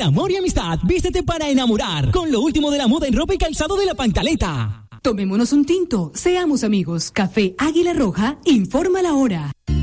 amor y amistad, vístete para enamorar con lo último de la moda en ropa y calzado de La Pancaleta. Tomémonos un tinto, seamos amigos. Café Águila Roja informa la hora.